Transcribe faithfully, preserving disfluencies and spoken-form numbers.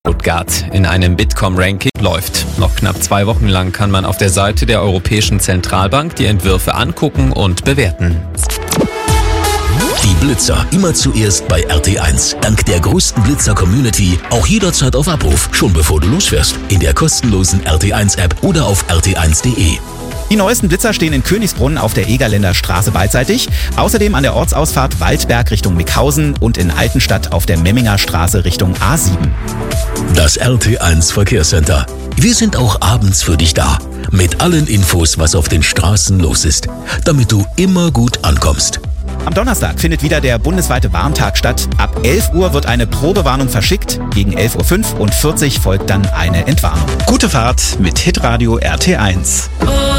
Stuttgart in einem Bitkom-Ranking läuft. Noch knapp zwei Wochen lang kann man auf der Seite der Europäischen Zentralbank die Entwürfe angucken und bewerten. Die Blitzer immer zuerst bei R T eins. Dank der größten Blitzer-Community auch jederzeit auf Abruf, schon bevor du losfährst. In der kostenlosen R T eins App oder auf r t eins punkt d e. Die neuesten Blitzer stehen in Königsbrunn auf der Egerländer Straße beidseitig, außerdem an der Ortsausfahrt Waldberg Richtung Mickhausen und in Altenstadt auf der Memminger Straße Richtung A sieben. Das R T eins Verkehrscenter. Wir sind auch abends für dich da. Mit allen Infos, was auf den Straßen los ist, damit du immer gut ankommst. Am Donnerstag findet wieder der bundesweite Warntag statt. Ab elf Uhr wird eine Probewarnung verschickt. Gegen elf Uhr fünfundvierzig folgt dann eine Entwarnung. Gute Fahrt mit Hitradio R T eins.